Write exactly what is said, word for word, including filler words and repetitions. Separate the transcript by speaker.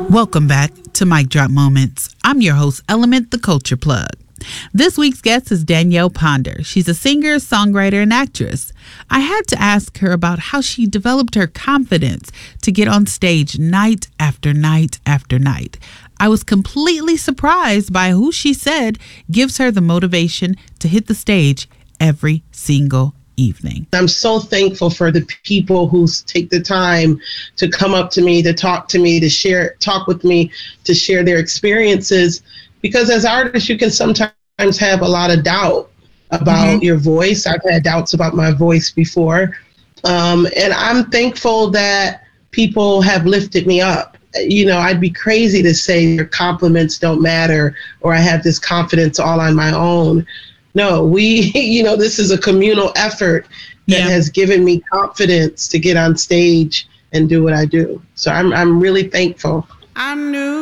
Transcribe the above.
Speaker 1: Welcome back to Mic Drop Moments. I'm your host, Element the Culture Plug. This week's guest is Danielle Ponder. She's a singer, songwriter, and actress. I had to ask her about how she developed her confidence to get on stage night after night after night. I was completely surprised by who she said gives her the motivation to hit the stage every single evening.
Speaker 2: I'm so thankful for the people who take the time to come up to me, to talk to me, to share, talk with me, to share their experiences. Because as artists, you can sometimes have a lot of doubt about mm-hmm. your voice. I've had doubts about my voice before. Um, and I'm thankful that people have lifted me up. You know, I'd be crazy to say your compliments don't matter or I have this confidence all on my own. No, we, you know, this is a communal effort that yeah. has given me confidence to get on stage and do what I do. So I'm I'm really thankful.
Speaker 3: I knew